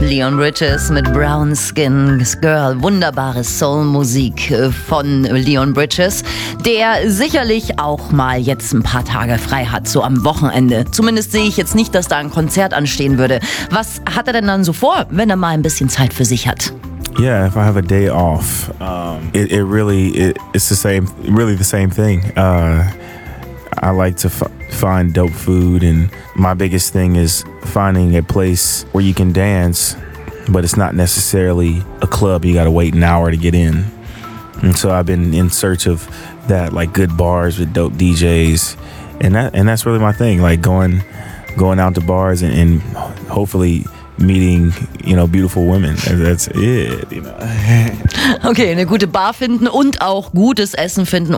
Leon Bridges mit Brown Skin Girl. Wunderbare Soul-Musik von Leon Bridges, der sicherlich auch mal jetzt ein paar Tage frei hat, so am Wochenende. Zumindest sehe ich jetzt nicht, dass da ein Konzert anstehen würde. Was hat er denn dann so vor, wenn er mal ein bisschen Zeit für sich hat? Yeah, if I have a day off, it's the same thing. I like to find dope food, and my biggest thing is finding a place where you can dance, but it's not necessarily a club. You gotta wait an hour to get in. And so I've been in search of that, like good bars with dope DJs, and that's really my thing. Like going out to bars and hopefully meeting, beautiful women. That's it, Okay, eine gute Bar finden und auch gutes Essen finden